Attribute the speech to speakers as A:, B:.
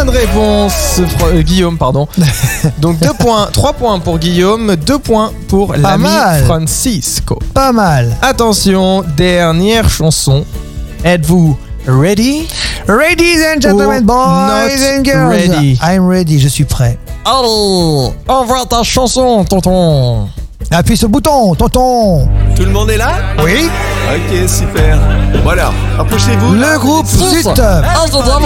A: Bonne réponse, Guillaume, pardon. Donc 2 points, 3 points pour Guillaume, 2 points pour l'ami
B: mal.
A: Francisco.
B: Pas mal.
A: Attention, dernière chanson. Êtes-vous ready?
B: Ladies and gentlemen,
A: Or
B: boys
A: not
B: and girls.
A: ready.
B: I'm ready, je suis prêt.
A: Allez, envoie ta chanson, tonton.
B: Appuie sur le bouton, tonton.
C: Tout le monde est là?
B: Oui.
C: Ok, super. Voilà, approchez-vous.
B: Le groupe Zut.
A: Ah, je dois